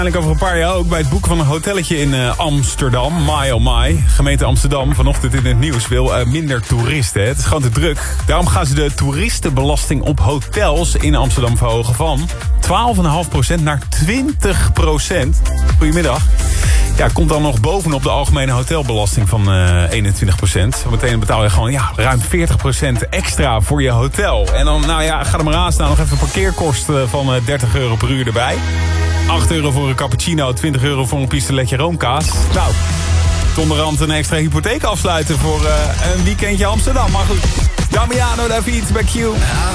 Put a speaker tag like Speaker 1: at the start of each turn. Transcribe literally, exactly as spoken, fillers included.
Speaker 1: Over een paar jaar ook bij het boeken van een hotelletje in uh, Amsterdam. My oh my. Gemeente Amsterdam, vanochtend in het nieuws, wil uh, minder toeristen. Hè. Het is gewoon te druk. Daarom gaan ze de toeristenbelasting op hotels in Amsterdam verhogen van twaalf komma vijf procent naar twintig procent. Goedemiddag. Ja, komt dan nog bovenop de algemene hotelbelasting van uh, eenentwintig procent. Meteen betaal je gewoon ja, ruim veertig procent extra voor je hotel. En dan, nou ja, ga er maar aan staan. Nog even parkeerkosten van uh, dertig euro per uur erbij. acht euro voor een cappuccino, twintig euro voor een pistoletje roomkaas. Nou, onderhand een extra hypotheek afsluiten voor uh, een weekendje Amsterdam. Maar goed, Damiano David bij Q.